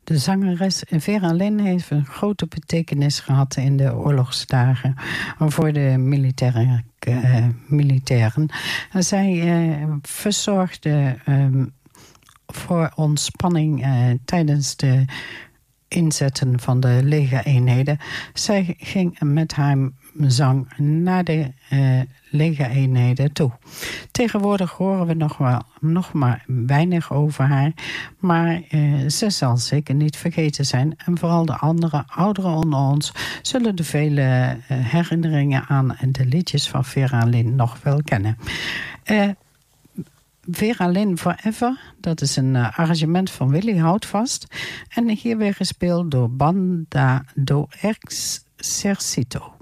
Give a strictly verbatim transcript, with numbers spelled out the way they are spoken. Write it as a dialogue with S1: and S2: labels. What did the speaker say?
S1: De zangeres Vera Lynn heeft een grote betekenis gehad in de oorlogsdagen voor de militaire, uh, militairen. Zij uh, verzorgde um, voor ontspanning uh, tijdens de inzetten van de legereenheden. Zij ging met haar zang naar de uh, legereenheden toe. Tegenwoordig horen we nog, wel, nog maar weinig over haar, maar uh, ze zal zeker niet vergeten zijn. En vooral de andere ouderen onder ons zullen de vele uh, herinneringen aan de liedjes van Vera Lynn nog wel kennen. Uh, Vera Lynn Forever, dat is een uh, arrangement van Willy Houtvast en hier weer gespeeld door Banda do Exercito.